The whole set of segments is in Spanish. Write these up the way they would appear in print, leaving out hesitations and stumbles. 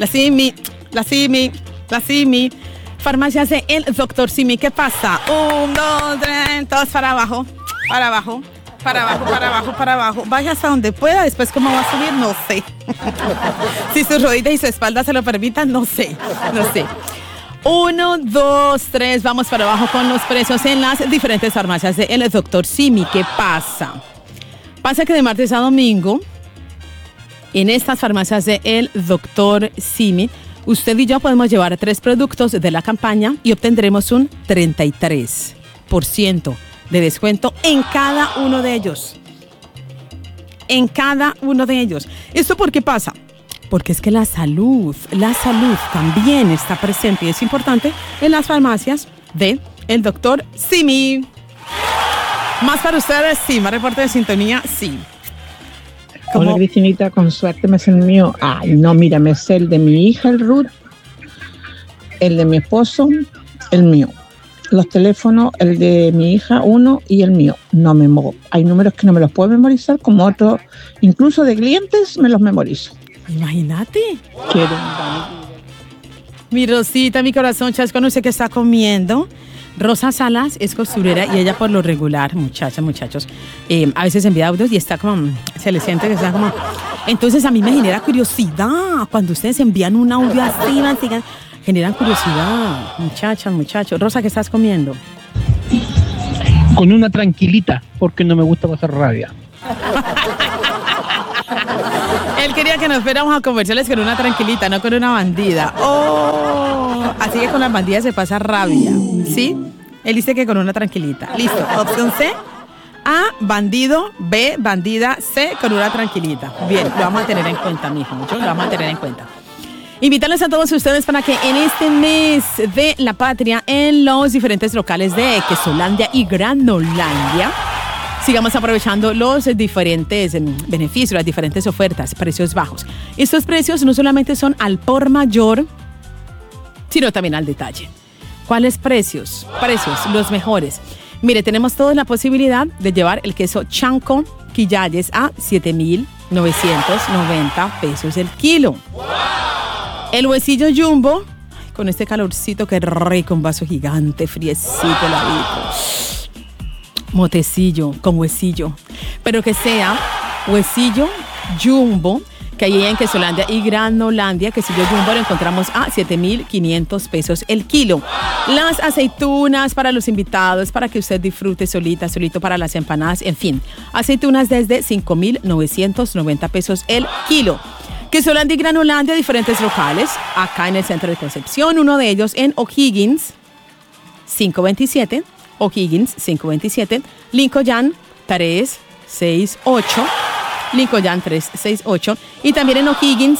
la Simi. Farmacias de El Doctor Simi. ¿Qué pasa? 1, 2, 3, todos para abajo. Vaya hasta donde pueda, después cómo va a subir, no sé. Si sus rodillas y su espalda se lo permitan, no sé. 1, 2, 3, vamos para abajo con los precios en las diferentes farmacias de El Doctor Simi. ¿Qué pasa? Pasa que de martes a domingo, en estas farmacias de El Doctor Simi, usted y yo podemos llevar 3 productos de la campaña y obtendremos un 33% de descuento en cada uno de ellos. ¿Esto por qué pasa? Porque es que la salud también está presente y es importante en las farmacias de El Doctor Simi. Más para ustedes, sí. Más reporte de sintonía, sí. Hola, Cristinita, con suerte me sé el mío. Ay, no, mira, me sé el de mi hija, el Ruth, el de mi esposo, el mío. Los teléfonos, el de mi hija, uno, y el mío. Hay números que no me los puedo memorizar, como otros, incluso de clientes, me los memorizo. Imagínate. Quiero mi Rosita, mi corazón, chas, con usted que está comiendo. Rosa Salas es costurera y ella por lo regular, muchachos, a veces envía audios y está como, se le siente que está como... Entonces a mí me genera curiosidad cuando ustedes envían un audio así, generan curiosidad, muchachos. Rosa, ¿qué estás comiendo? Con una tranquilita, porque no me gusta pasar rabia. Él quería que nos fuéramos a comerciales con una tranquilita, no con una bandida. Así que con las bandidas se pasa rabia, ¿sí? Él dice que con una tranquilita. Listo, opción C, A, bandido, B, bandida, C, con una tranquilita. Bien, lo vamos a tener en cuenta, mijo, lo vamos a tener en cuenta. Invitarles a todos ustedes para que en este mes de la patria, en los diferentes locales de Quesolandia y Granolandia, sigamos aprovechando los diferentes beneficios, las diferentes ofertas, precios bajos. Estos precios no solamente son al por mayor, sino también al detalle. ¿Cuáles precios? Los mejores. Mire, tenemos toda la posibilidad de llevar el queso Chanco Quillayes a 7,990 pesos el kilo. El huesillo Jumbo, con este calorcito, que rico, un vaso gigante, friecito, heladito. Motecillo con huesillo, pero que sea huesillo Jumbo, que ahí en Quesolandia y Granolandia, quesillo Jumbo lo encontramos a 7,500 pesos el kilo. Las aceitunas para los invitados, para que usted disfrute solito para las empanadas, en fin, aceitunas desde 5,990 pesos el kilo. Quesolandia y Granolandia, diferentes locales, acá en el centro de Concepción, uno de ellos en O'Higgins 527, Lincoln 368, y también en O'Higgins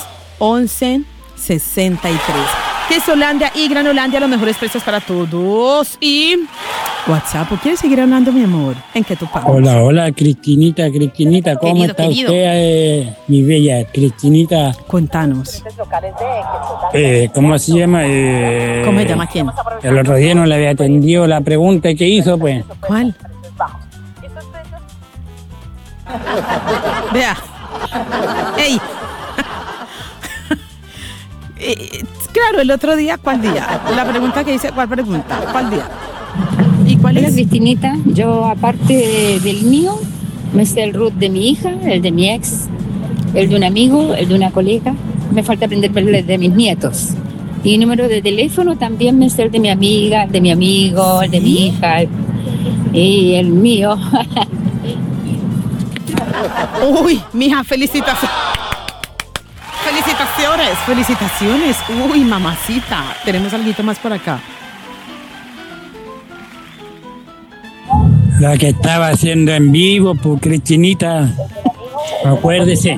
1163. Quesolandia y Granolandia, los mejores precios para todos. Y WhatsApp, ¿quieres seguir hablando, mi amor? ¿En qué tú pagas? Hola, Cristinita, ¿cómo está usted, mi bella Cristinita? Cuéntanos. ¿Cómo se llama? ¿Cómo se llama quién? El otro día no le había atendido la pregunta que hizo, pues. ¿Cuál? Vea. ¡Ey! Claro, el otro día, ¿cuál día? La pregunta que hice, ¿cuál pregunta? ¿Cuál día? ¿Y cuál es? Hola, Cristinita, yo aparte del mío, me sé el root de mi hija, el de mi ex, el de un amigo, el de una colega. Me falta aprenderme el de mis nietos. Y número de teléfono también me sé el de mi amiga, el de mi amigo, el de mi hija y el mío. Uy, mija, felicitaciones. Uy, mamacita. Tenemos algo más por acá. La que estaba haciendo en vivo, pues, Cristinita. Acuérdese.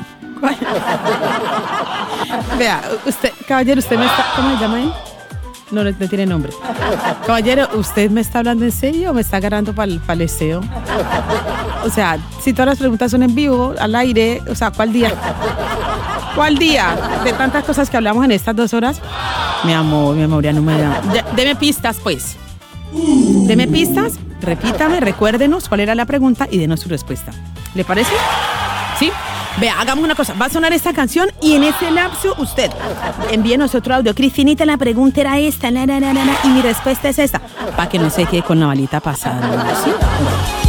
Vea, usted, caballero, usted me está... ¿Cómo se llama él? No tiene nombre. Caballero, ¿usted me está hablando en serio o me está agarrando para el paleseo? O sea, si todas las preguntas son en vivo, al aire, o sea, ¿cuál día? ¿Cuál día? De tantas cosas que hablamos en estas 2 horas. Mi amor, ya no me da. Deme pistas, pues. Deme pistas, repítame, recuérdenos cuál era la pregunta y denos su respuesta. ¿Le parece? ¿Sí? Vea, hagamos una cosa. Va a sonar esta canción y en ese lapso usted envíenos otro audio. Cristinita, la pregunta era esta, y mi respuesta es esta. Para que no se quede con la balita pasada, ¿sí?